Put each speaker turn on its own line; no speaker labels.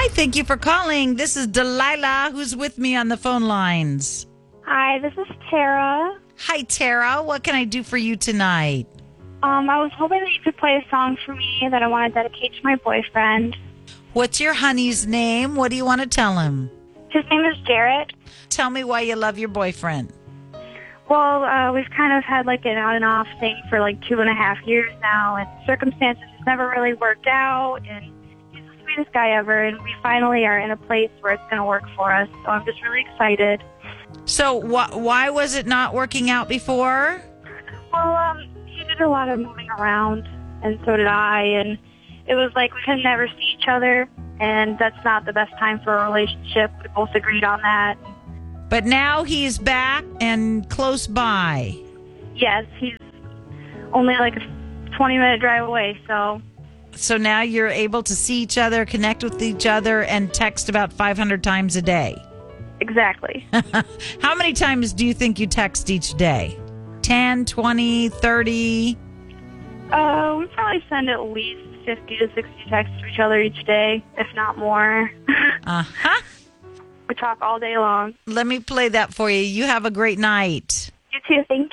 Hi, thank you for calling. This is Delilah, who's with me on the phone lines.
Hi, this is Tara.
Hi, Tara. What can I do for you tonight?
I was hoping that you could play a song for me that I want to dedicate to my boyfriend.
What's your honey's name? What do you want to tell him?
His name is Jarrett.
Tell me why you love your boyfriend.
Well, we've kind of had like an on and off thing for like 2.5 years now, and circumstances just never really worked out, and he's the sweetest guy ever, and we finally are in a place where it's going to work for us, so I'm just really excited.
So why was it not working out before?
Well, he did a lot of moving around, and so did I, and it was like we could never see each other, and that's not the best time for a relationship. We both agreed on that.
But now he's back and close by.
Yes, he's only like a 20-minute drive away, so...
So now you're able to see each other, connect with each other, and text about 500 times a day.
Exactly.
How many times do you think you text each day? 10, 20, 30?
We probably send at least 50 to 60 texts to each other each day, if not more.
Uh-huh.
We talk all day long.
Let me play that for you. You have a great night.
You too. Thank you.